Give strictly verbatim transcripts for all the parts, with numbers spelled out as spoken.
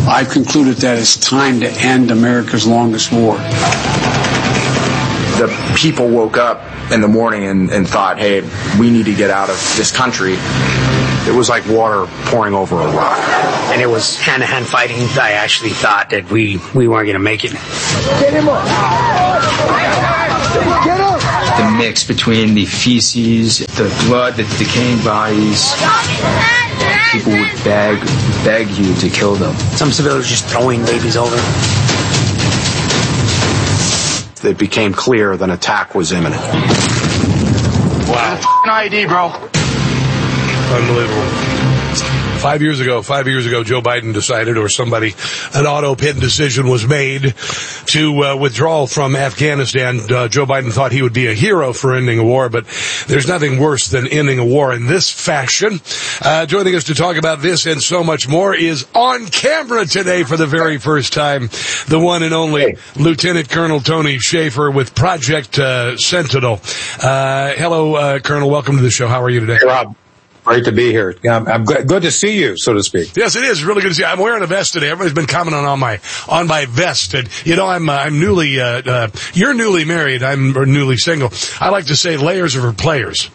I've concluded that it's time to end America's longest war. The people woke up in the morning and, and thought, hey, we need to get out of this country. It was like water pouring over a rock. And it was hand-to-hand fighting. I actually thought that we, we weren't going to make it. Get him up! Get up! The mix between the feces, the blood, the decaying bodies, people would beg, beg you to kill them. Some civilians just throwing babies over. It became clear that an attack was imminent. Wow. I D, bro. Unbelievable. Five years ago, five years ago, Joe Biden decided, or somebody, an auto-pin decision was made to uh, withdraw from Afghanistan. Uh, Joe Biden thought he would be a hero for ending a war, but there's nothing worse than ending a war in this fashion. Uh, joining us to talk about this and so much more is on camera today for the very first time, the one and only hey. Lieutenant Colonel Tony Shaffer with Project uh, Sentinel. Uh, hello, uh, Colonel. Welcome to the show. How are you today? Hey, Rob. Great to be here. I'm, I'm good, good to see you, so to speak. Yes, it is really good to see you. I'm wearing a vest today. Everybody's been commenting on my on my vest, and you know I'm uh, I'm newly. Uh, uh, you're newly married. I'm or newly single. I like to say layers are for players.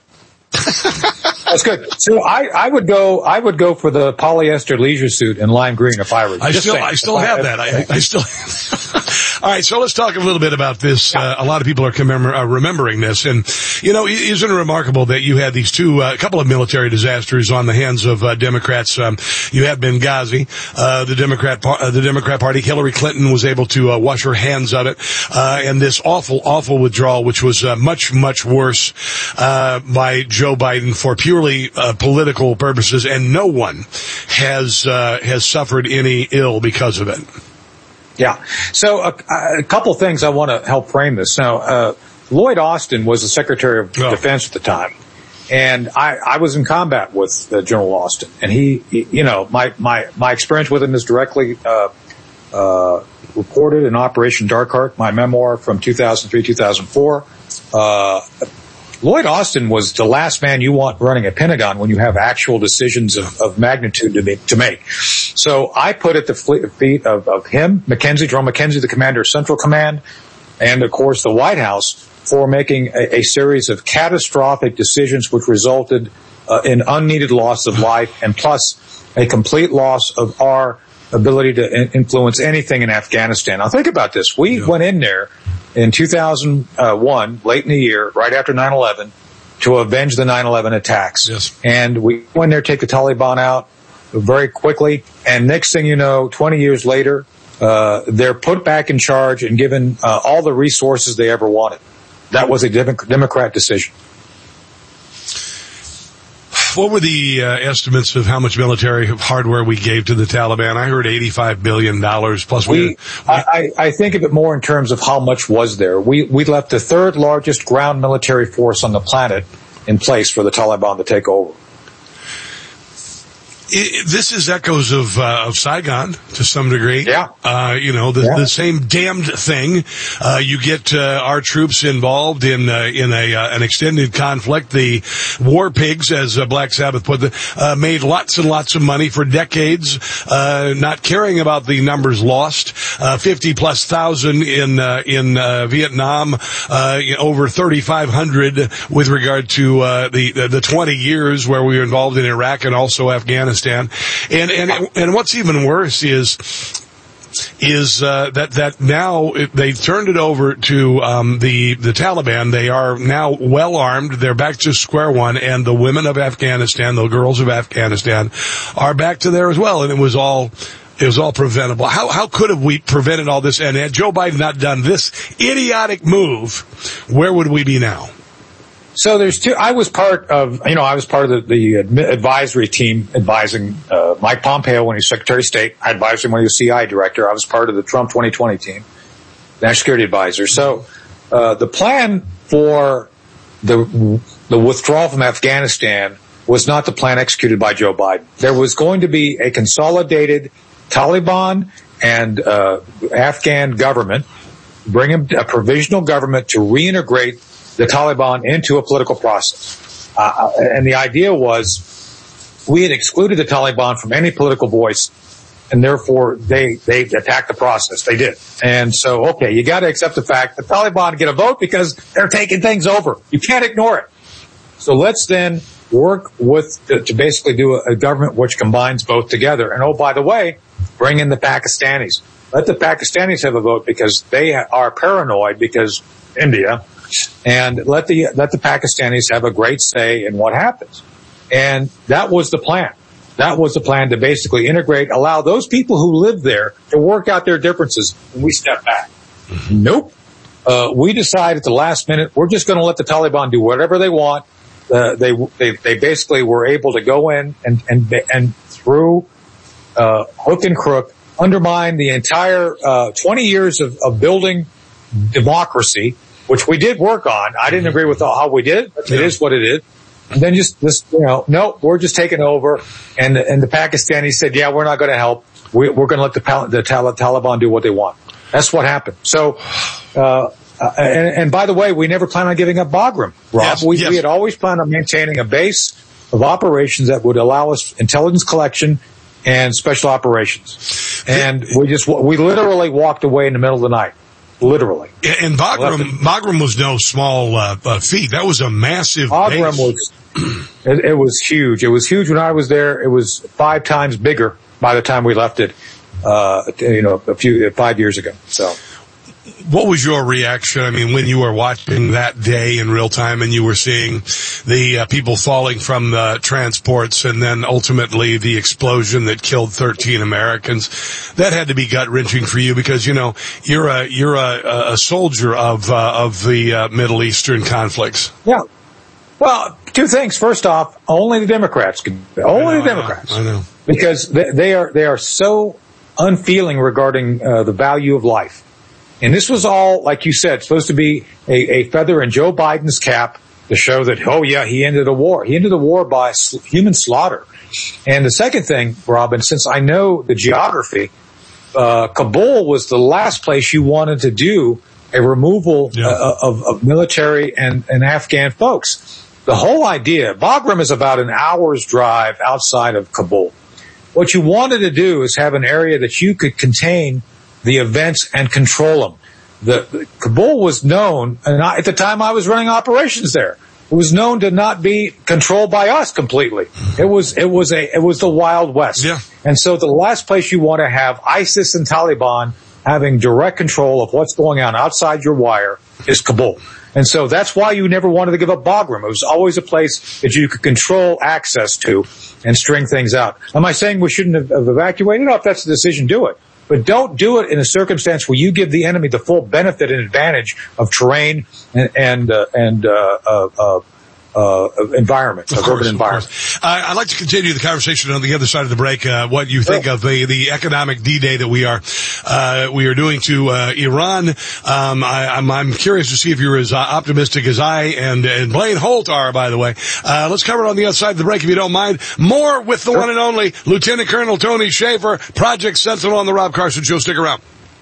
That's good. So I, I would go. I would go for the polyester leisure suit in lime green if I were. I still, I still have that. I, I still. All right, so let's talk a little bit about this. Uh, a lot of people are commemor- uh, remembering this, and you know, isn't it remarkable that you had these two, a uh, couple of military disasters on the hands of uh, Democrats? Um, you had Benghazi, uh, the Democrat, par- uh, the Democrat Party. Hillary Clinton was able to uh, wash her hands of it, uh, and this awful, awful withdrawal, which was uh, much, much worse uh, by Joe Biden for purely uh, political purposes, and no one has uh, has suffered any ill because of it. Yeah. So a, a couple things I want to help frame this. Now, uh, Lloyd Austin was the Secretary of oh. Defense at the time, and I, I was in combat with uh, General Austin, and he, he, you know, my, my, my experience with him is directly, uh, uh, reported in Operation Dark Heart, my memoir from two thousand three, two thousand four. Uh, Lloyd Austin was the last man you want running a Pentagon when you have actual decisions of, of magnitude to make, to make. So I put at the feet of, of him, McKenzie, Jerome McKenzie, the commander of Central Command, and of course the White House for making a, a series of catastrophic decisions which resulted uh, in unneeded loss of life and plus a complete loss of our ability to in- influence anything in Afghanistan. Now think about this. We yeah. went in there in two thousand one, late in the year, right after nine eleven, to avenge the nine eleven attacks. Yes. And we went there to take the Taliban out very quickly. And next thing you know, twenty years later, uh, they're put back in charge and given uh, all the resources they ever wanted. That was a Democrat decision. What were the uh, estimates of how much military hardware we gave to the Taliban? I heard eighty-five billion dollars plus. We, we, I, I think of it more in terms of how much was there. We, we left the third largest ground military force on the planet in place for the Taliban to take over. It, this is echoes of uh, of Saigon to some degree. Yeah. Uh, you know, the, yeah. the same damned thing. Uh, you get uh, our troops involved in uh, in a uh, an extended conflict. The war pigs, as uh, Black Sabbath put it, uh, made lots and lots of money for decades, uh, not caring about the numbers lost. Uh, fifty plus thousand in uh, in uh, Vietnam, uh, over thirty-five hundred with regard to uh, the the twenty years where we were involved in Iraq and also Afghanistan. And and and what's even worse is is uh, that that now they turned it over to um, the the Taliban. They are now well armed. They're back to square one, and the women of Afghanistan, the girls of Afghanistan, are back to there as well. And it was all. It was all preventable. How how could have we prevented all this? And had Joe Biden not done this idiotic move, where would we be now? So there's two. I was part of, you know, I was part of the, the advisory team advising uh, Mike Pompeo when he was Secretary of State. I advised him when he was C I A director. I was part of the Trump twenty twenty team, National Security Advisor. So uh, the plan for the the withdrawal from Afghanistan was not the plan executed by Joe Biden. There was going to be a consolidated Taliban and uh, Afghan government, bring a provisional government to reintegrate the Taliban into a political process. Uh, and the idea was we had excluded the Taliban from any political voice and therefore they, they attacked the process. They did. And so, okay, you got to accept the fact the Taliban get a vote because they're taking things over. You can't ignore it. So let's then work with to, to basically do a, a government which combines both together. And oh, by the way, bring in the Pakistanis. Let the Pakistanis have a vote because they are paranoid because India, and let the let the Pakistanis have a great say in what happens. And that was the plan. That was the plan to basically integrate, allow those people who live there to work out their differences. And we step back. Mm-hmm. Nope. Uh, we decided at the last minute we're just going to let the Taliban do whatever they want. Uh, they, they they basically were able to go in and and and through uh, hook and crook undermine the entire uh, twenty years of, of building democracy, which we did work on. I didn't agree with how we did it, but it is what it is. And then just this, you know, no, we're just taking over. And and the Pakistanis said, yeah, we're not going to help. We, we're going to let the, the Taliban do what they want. That's what happened. So, uh, and, and by the way, we never planned on giving up Bagram, Rob. Yes, we, yes. we had always planned on maintaining a base of operations that would allow us intelligence collection and special operations. And we just, we literally walked away in the middle of the night. Literally. And Bagram, Bagram was no small uh, uh, feat. That was a massive Bagram base. was, it, it was huge. It was huge when I was there. It was five times bigger by the time we left it, uh, you know, a few, five years ago. So. What was your reaction? I mean, when you were watching that day in real time and you were seeing the uh, people falling from the transports and then ultimately the explosion that killed thirteen Americans, that had to be gut wrenching for you because, you know, you're a, you're a, a soldier of, uh, of the uh, Middle Eastern conflicts. Yeah. Well, two things. First off, only the Democrats can, only know, the Democrats. I know. I know. Because they, they are, they are so unfeeling regarding uh, the value of life. And this was all, like you said, supposed to be a, a feather in Joe Biden's cap to show that, oh yeah, he ended a war. He ended a war by sl- human slaughter. And the second thing, Robin, since I know the geography, uh, Kabul was the last place you wanted to do a removal yeah. uh, of, of military and, and Afghan folks. The whole idea, Bagram is about an hour's drive outside of Kabul. What you wanted to do is have an area that you could contain the events and control them. The, the Kabul was known, and I, at the time I was running operations there, it was known to not be controlled by us completely. It was, it was a, it was the Wild West. Yeah. And so the last place you want to have ISIS and Taliban having direct control of what's going on outside your wire is Kabul. And so that's why you never wanted to give up Bagram. It was always a place that you could control access to and string things out. Am I saying we shouldn't have, have evacuated? No, if that's the decision, do it. But don't do it in a circumstance where you give the enemy the full benefit and advantage of terrain and and uh, and uh, uh, uh, uh, environment, of, of course, urban environment. Uh, I'd like to continue the conversation on the other side of the break. Uh, what you think of the, the economic D-Day that we are uh, we are doing to uh, Iran? Um, I, I'm, I'm curious to see if you're as uh, optimistic as I and and Blaine Holt are. By the way, uh, let's cover it on the other side of the break if you don't mind. More with the sure. one and only Lieutenant Colonel Tony Shaffer, Project Sentinel on the Rob Carson Show. Stick around.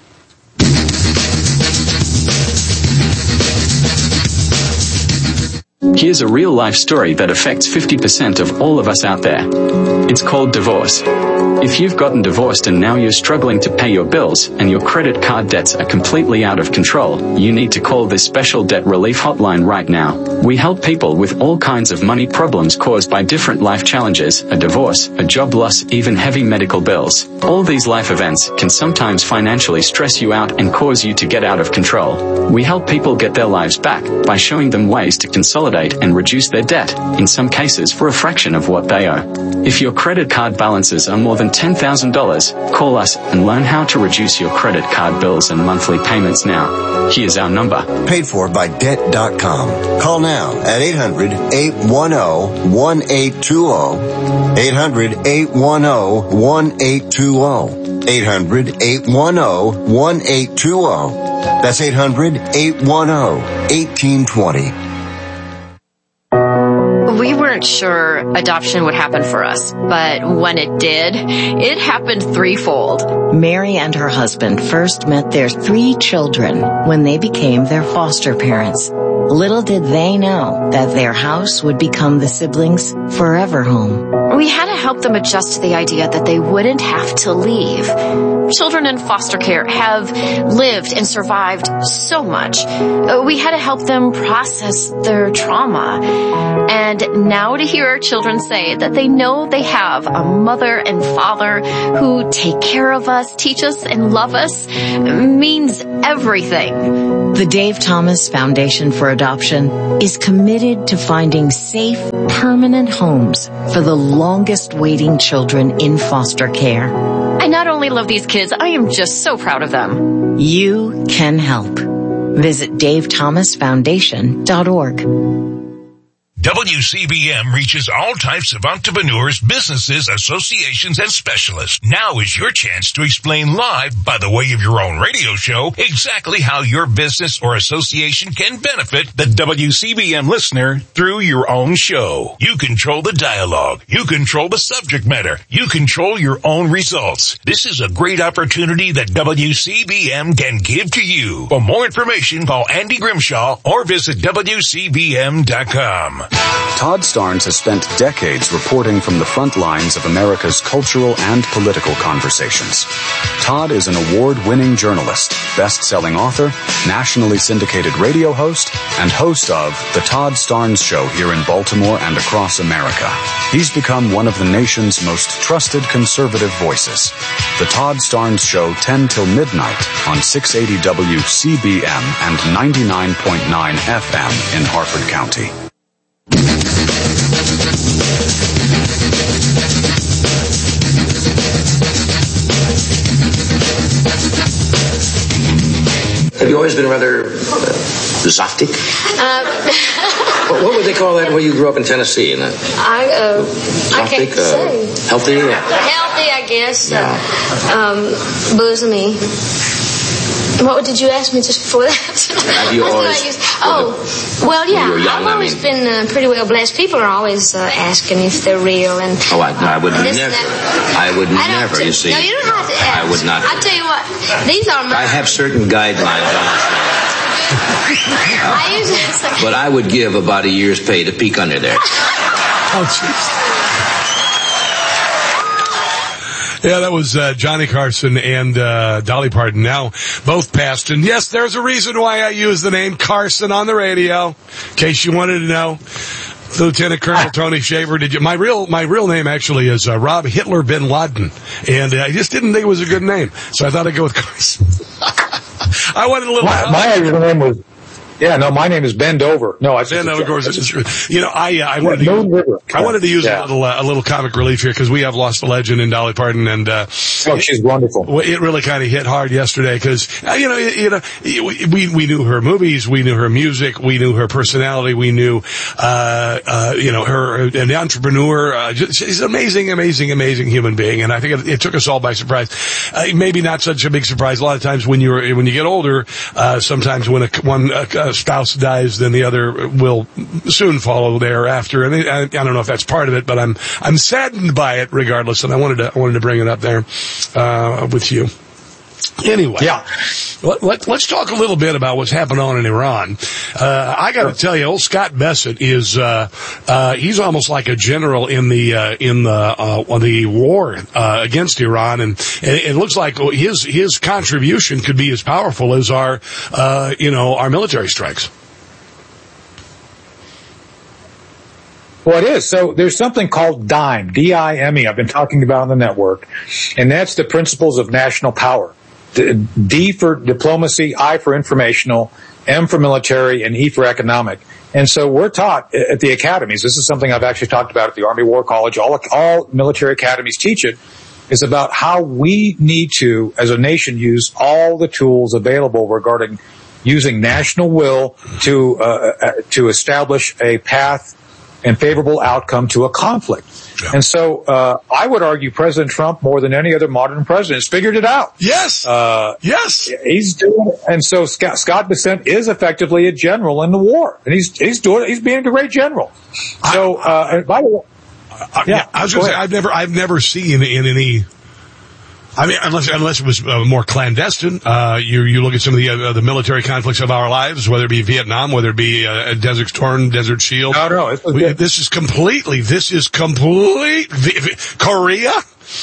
Here's a real-life story that affects fifty percent of all of us out there. It's called divorce. If you've gotten divorced and now you're struggling to pay your bills and your credit card debts are completely out of control, you need to call this special debt relief hotline right now. We help people with all kinds of money problems caused by different life challenges, a divorce, a job loss, even heavy medical bills. All these life events can sometimes financially stress you out and cause you to get out of control. We help people get their lives back by showing them ways to consolidate and reduce their debt, in some cases for a fraction of what they owe. If your credit card balances are more than ten thousand dollars, call us and learn how to reduce your credit card bills and monthly payments now. Here's our number. Paid for by debt dot com. Call now at eight hundred, eight one zero, one eight two zero. eight hundred, eight one zero, one eight two zero. eight hundred, eight one zero, one eight two zero. That's eight hundred, eight one zero, one eight two zero. We weren't sure adoption would happen for us, but when it did, it happened threefold. Mary and her husband first met their three children when they became their foster parents. Little did they know that their house would become the siblings' forever home. We had to help them adjust to the idea that they wouldn't have to leave. Children in foster care have lived and survived so much. We had to help them process their trauma. And now to hear our children say that they know they have a mother and father who take care of us, teach us, and love us means everything. The Dave Thomas Foundation for Adoption is committed to finding safe, permanent homes for the longest waiting children in foster care. I not only love these kids, I am just so proud of them. You can help. Visit dave thomas foundation dot org. W C B M reaches all types of entrepreneurs, businesses, associations, and specialists. Now is your chance to explain live, by the way of your own radio show, exactly how your business or association can benefit the W C B M listener through your own show. You control the dialogue. You control the subject matter. You control your own results. This is a great opportunity that W C B M can give to you. For more information, call Andy Grimshaw or visit W C B M dot com. Todd Starnes has spent decades reporting from the front lines of America's cultural and political conversations. Todd is an award-winning journalist, best-selling author, nationally syndicated radio host, and host of The Todd Starnes Show here in Baltimore and across America. He's become one of the nation's most trusted conservative voices. The Todd Starnes Show, ten till midnight on six eighty W C B M and ninety-nine point nine F M in Harford County. Have you always been rather uh, exotic? Uh, what, what would they call that where you grew up in Tennessee? In a I uh, I can't uh, say. Healthy? Yeah. Healthy, I guess. Yeah. Uh, um, bosomy. What did you ask me just before that? Have you always? Used, oh, well, yeah. When you were young, I've always I mean. been uh, pretty well blessed. People are always uh, asking if they're real, and oh, I, no, I would this, never. That. I would I never. To, you see, no, you don't have to ask. I would not. I tell you what, these are my. I have certain guidelines. I usually say, but I would give about a year's pay to peek under there. Oh, jeez. Yeah, that was uh, Johnny Carson and uh, Dolly Parton, now both passed. And yes, there's a reason why I use the name Carson on the radio, in case you wanted to know. Lieutenant Colonel Tony Shaver, did you? My real my real name actually is uh, Rob Hitler Bin Laden, and uh, I just didn't think it was a good name, so I thought I'd go with Carson. I wanted a little. My, my original name was. Yeah, no, my name is Ben Dover. No, I Ben Dover, of course. It's true. You know, I uh, I wanted to use, I wanted to use yeah. a little uh, a little comic relief here because we have lost a legend in Dolly Parton, and uh, oh, she's wonderful. It really kind of hit hard yesterday because uh, you know you know we we knew her movies, we knew her music, we knew her personality, we knew uh, uh, you know her an entrepreneur. Uh, she's an amazing, amazing, amazing human being, and I think it, it took us all by surprise. Uh, maybe not such a big surprise. A lot of times when you when you get older, uh, sometimes when a, one a, spouse dies, then the other will soon follow thereafter. And I, I don't know if that's part of it, but I'm I'm saddened by it regardless. And I wanted to I wanted to bring it up there uh, with you. Anyway, yeah. Let, let, let's talk a little bit about what's happening on in Iran. Uh, I got to tell you, old Scott Bessent is uh, uh, he's almost like a general in the uh, in the uh, the war uh, against Iran, and it, it looks like his his contribution could be as powerful as our uh, you know our military strikes. Well, it is. So there's something called DIME, D I M E, I've been talking about on the network, and that's the principles of national power. D for diplomacy, I for informational, M for military, and E for economic. And so we're taught at the academies, this is something I've actually talked about at the Army War College, all, all military academies teach it, is about how we need to, as a nation, use all the tools available regarding using national will to, uh, uh, to establish a path and favorable outcome to a conflict. Yeah. And so, uh, I would argue President Trump, more than any other modern president, has figured it out. Yes. Uh, yes. He's doing it. And so Scott, Scott Bessent is effectively a general in the war. And he's, he's doing it. He's being a great general. So, uh, and by the way, I, yeah, I was going to say, I've never, I've never seen in any, I mean, unless unless it was uh, more clandestine. Uh, you you look at some of the uh, the military conflicts of our lives, whether it be Vietnam, whether it be uh, Desert Storm, Desert Shield. No, no, it's we, this is completely. This is complete. Korea.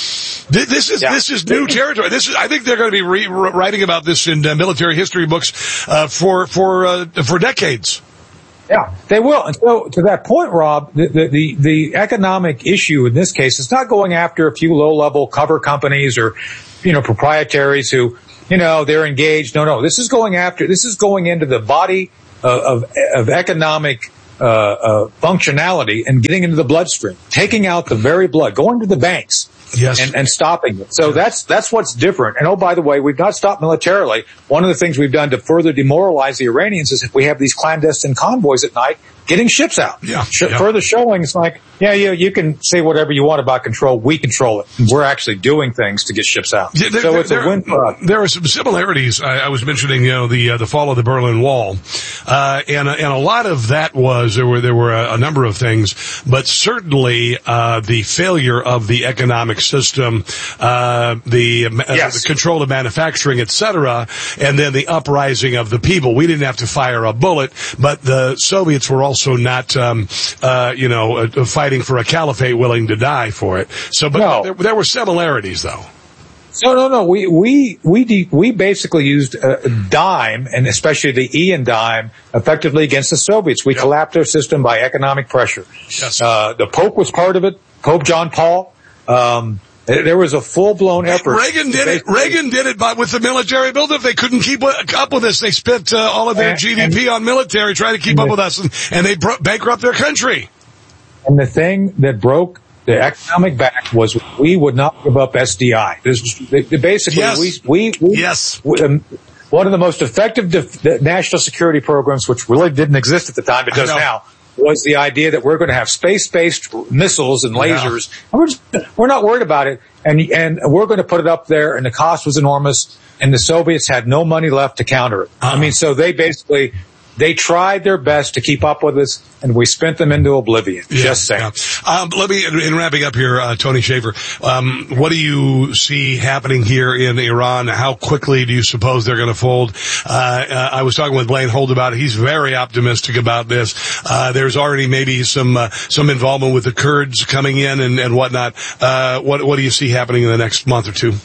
This is yeah. this is new territory. This is. I think they're going to be re- writing about this in uh, military history books uh, for for uh, for decades. Yeah, they will. And so, to that point, Rob, the, the, the economic issue in this case is not going after a few low-level cover companies or, you know, proprietaries who, you know, they're engaged. No, no. This is going after, this is going into the body of, of, of economic uh, uh, functionality and getting into the bloodstream, taking out the very blood, going to the banks. Yes. And, and stopping it. So that's, that's what's different. And oh, by the way, we've not stopped militarily. One of the things we've done to further demoralize the Iranians is if we have these clandestine convoys at night getting ships out. Yeah. Sh- yeah. Further showing it's like, yeah, yeah, you can say whatever you want about control. We control it. And we're actually doing things to get ships out. Yeah, there, so there, it's there, a win for us. There are some similarities. I, I was mentioning, you know, the, uh, the fall of the Berlin Wall. Uh, and, and a lot of that was, there were, there were a, a number of things, but certainly, uh, the failure of the economic system, uh, the, uh, yes. the control of manufacturing, et cetera, and then the uprising of the people. We didn't have to fire a bullet, but the Soviets were also not, um, uh, you know, uh, fighting for a caliphate willing to die for it. So, but no. there, there were similarities, though. No, no, no. We we we de- we basically used a dime, and especially the Ian dime, effectively against the Soviets. We yep. collapsed their system by economic pressure. Yes. Uh, the Pope was part of it. Pope John Paul. Um, there was a full-blown effort. Reagan did it. Reagan did it, but with the military buildup, they couldn't keep up with us. They spent uh, all of their and, G D P and, on military trying to keep up the, with us, and, and they bro- bankrupt their country. And the thing that broke the economic back was we would not give up S D I. This, basically, yes. we, we, we, yes. we um, one of the most effective def- national security programs, which really didn't exist at the time, but does now, was the idea that we're going to have space-based missiles and lasers. Yeah. And we're, just, we're not worried about it, and and we're going to put it up there, and the cost was enormous, and the Soviets had no money left to counter it. Uh-huh. I mean, so they basically... They tried their best to keep up with us, and we spent them into oblivion. Yeah, just saying. Yeah. Um, let me, in wrapping up here, uh, Tony Shaffer, um, what do you see happening here in Iran? How quickly do you suppose they're going to fold? Uh, uh, I was talking with Blaine Holt about it. He's very optimistic about this. Uh, there's already maybe some uh, some involvement with the Kurds coming in and, and whatnot. Uh, what what do you see happening in the next month or two?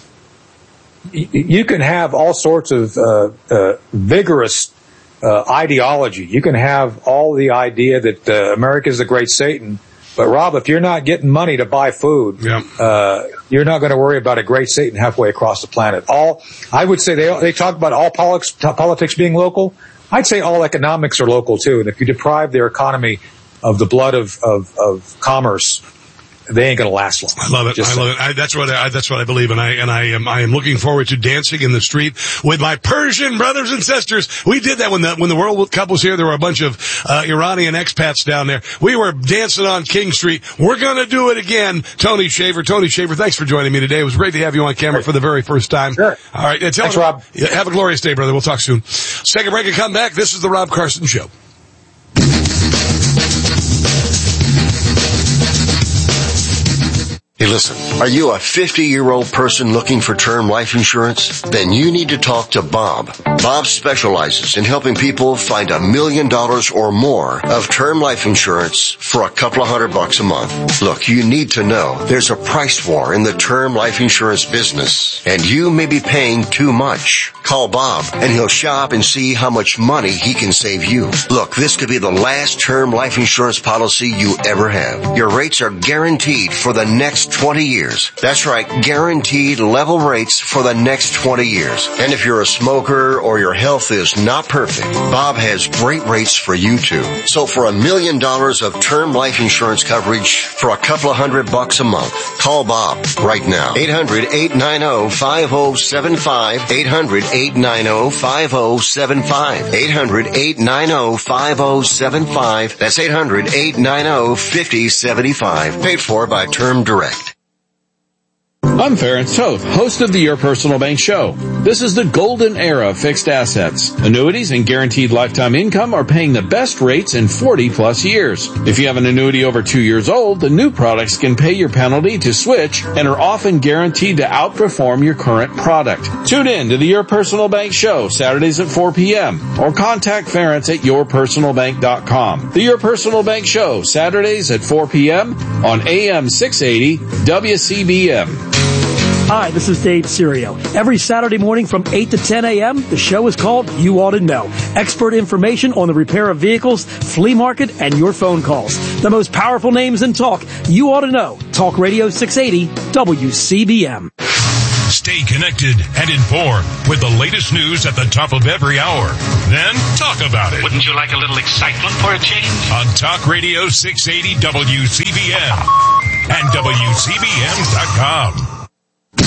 You can have all sorts of uh, uh, vigorous Uh, ideology. You can have all the idea that uh, America is the great Satan, but Rob, if you're not getting money to buy food, yeah. uh, you're not going to worry about a great Satan halfway across the planet. All I would say they they talk about all politics, politics being local. I'd say all economics are local too. And if you deprive their economy of the blood of of, of commerce, they ain't going to last long. I love it. Just I love it. I, that's what I, that's what I believe, and I and I am I am looking forward to dancing in the street with my Persian brothers and sisters. We did that when the when the World Cup was here. There were a bunch of uh, Iranian expats down there. We were dancing on King Street. We're going to do it again. Tony Shaffer, Tony Shaffer, thanks for joining me today. It was great to have you on camera for the very first time. Sure. All right. Tell Thanks, me, Rob. Have a glorious day, brother. We'll talk soon. Second break and come back. This is the Rob Carson Show. Hey, listen, are you a fifty-year-old person looking for term life insurance? Then you need to talk to Bob. Bob specializes in helping people find a million dollars or more of term life insurance for a couple of hundred bucks a month. Look, you need to know there's a price war in the term life insurance business, and you may be paying too much. Call Bob, and he'll shop and see how much money he can save you. Look, this could be the last term life insurance policy you ever have. Your rates are guaranteed for the next twenty years. That's right, guaranteed level rates for the next twenty years. And if you're a smoker or your health is not perfect, Bob has great rates for you too. So for a million dollars of term life insurance coverage for a couple of hundred bucks a month, call Bob right now. eight hundred, eight nine zero, five zero seven five. eight hundred, eight nine zero, five zero seven five. eight hundred, eight nine zero, five zero seven five. That's eight hundred, eight nine zero, five zero seven five. Paid for by Term Direct. I'm Ference Toth, host of the Your Personal Bank Show. This is the golden era of fixed assets. Annuities and guaranteed lifetime income are paying the best rates in forty plus years. If you have an annuity over two years old, the new products can pay your penalty to switch and are often guaranteed to outperform your current product. Tune in to the Your Personal Bank Show Saturdays at four p.m. or contact Ference at your personal bank dot com. The Your Personal Bank Show Saturdays at four p.m. on A M six eighty W C B M. Hi, this is Dave Serio. Every Saturday morning from eight to ten a.m., the show is called You Ought to Know. Expert information on the repair of vehicles, flea market, and your phone calls. The most powerful names in talk. You Ought to Know. Talk Radio six eighty W C B M. Stay connected and informed with the latest news at the top of every hour. Then talk about it. Wouldn't you like a little excitement for a change? On Talk Radio six eighty W C B M and W C B M dot com.